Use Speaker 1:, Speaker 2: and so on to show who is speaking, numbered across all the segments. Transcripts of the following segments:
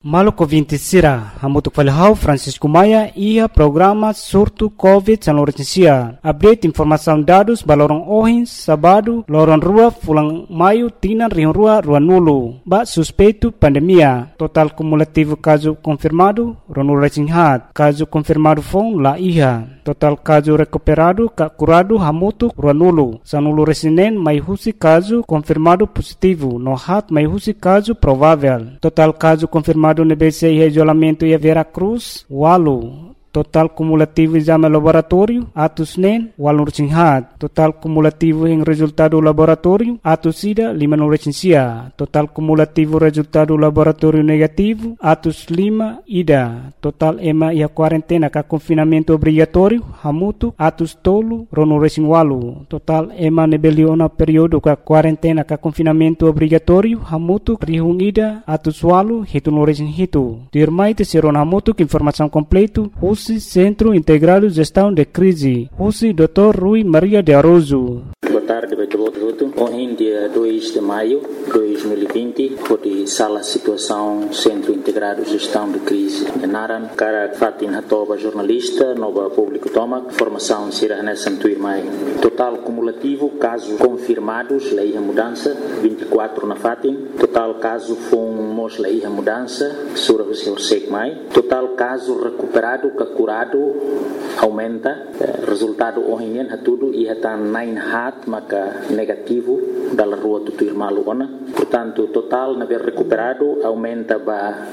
Speaker 1: Maluco 20 Sira, hamutuk falhau Francisco Maia ia programa surto Covid San Lourenço. Update informação dados balorong ohin sabado lorong rua fulang maio tinan rion rua nulu. Ba suspeito pandemia. Total cumulativo caso confirmado ronul recinghat. Caso confirmado fon la iha. Total caso recuperado curado hamutuk nulu. Sanulu resinen mai husi caso confirmado positivo. No hat mai husi caso provável. Total caso confirmado no BC e isolamento e Vera Cruz, Walu. Total cumulativo exame laboratório, atos NEN, Walu Recinghat. Total cumulativo em resultado laboratório, atos SIDA, 5 no Recensia. Total cumulativo resultado laboratório negativo, atos 5, IDA. Total EMA e a quarentena com confinamento obrigatório, Hamutu, atos tolo, Rono Recingwalu. Total EMA nebeliona período com quarentena com confinamento obrigatório, Hamutu, Rihung IDA, atos Walu, Hitu no Recinghitu. Dirmai terceiro Hamutu, que informação completo, Centro Integrado de Gestão de Crise. Usi Dr. Rui Maria de Aroso.
Speaker 2: Boa tarde, Beto. Ontem, dia 2 de maio de 2020, foi sala situação Centro Integrado de Gestão de Crise. Naran, cara Fatin Hatoba, jornalista, nova público toma, formação Sirahane Santuirmai. Total cumulativo, casos confirmados, lei a mudança, 24 na Fatin. Total caso fomos lei a mudança, Sura Hussein Mai. Total caso recuperado, curado, aumenta. Resultado ontem é tudo e está 9 hat, maka negativo da rua do Tuirmalu. Portanto, total na ver recuperado aumenta para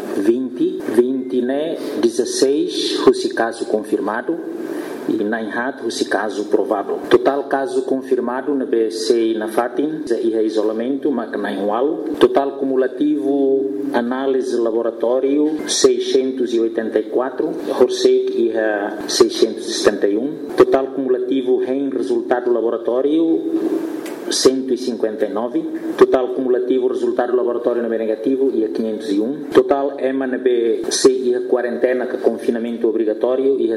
Speaker 2: 20 né 16 esse caso confirmado e 9 hat esse caso provável. Total caso confirmado na BC na Fatin e isolamento maka 9 wal. Total cumulativo análise laboratório 684, Horsek e 671. Total cumulativo em resultado laboratório 159. Total cumulativo resultado laboratório na B negativo e a 501. Total EMA na BC e a quarentena com confinamento obrigatório e a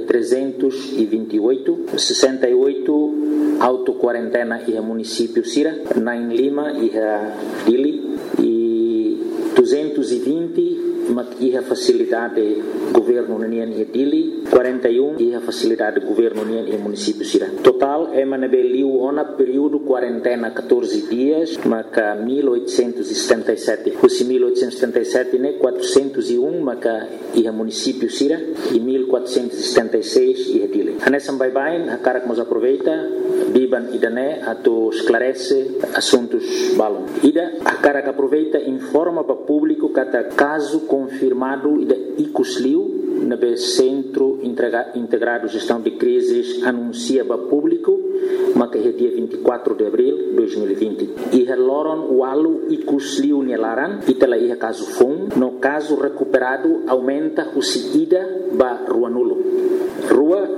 Speaker 2: 328. 68 auto-quarentena e a município Sira. 9 Lima e a Dili. E 220 e a facilidade governo União e Dili, 41 e a facilidade governo União e município Sira. Total é manabeliu ona período quarentena 14 dias, maca 1877. Os 1877 né 401 maca e a município Sira e 1476 e a Dili. Anesam bye a cara que nos aproveita biban idane ato esclarece assuntos balon. Ida a cara que aproveita informa para público cada caso confirmado da ICUSLIU na Centro Integrado de Gestão de Crises anuncia para público mas que é dia 24 de abril de 2020 e loron walu ICUSLIU nelaran itala ia caso fon no caso recuperado aumenta o ida ba rua nulo rua